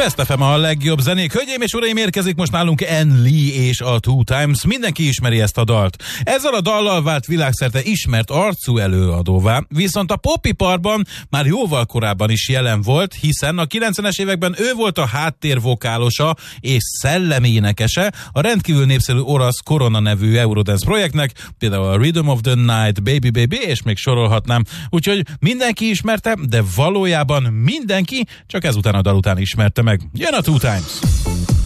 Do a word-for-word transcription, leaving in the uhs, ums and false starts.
Best ef em a legjobb zenék. Hölgyeim és uraim, érkezik most nálunk Ann Lee és a Two Times. Mindenki ismeri ezt a dalt. Ezzel a dallal vált világszerte ismert arcú előadóvá, viszont a popiparban már jóval korábban is jelen volt, hiszen a kilencvenes években ő volt a háttérvokálosa és szellemi énekese a rendkívül népszerű olasz Corona nevű Eurodance projektnek, például a Rhythm of the Night, Baby Baby, és még sorolhatnám. Úgyhogy mindenki ismerte, de valójában mindenki csak ezután a dal után ismerte meg. Jön a Two Times!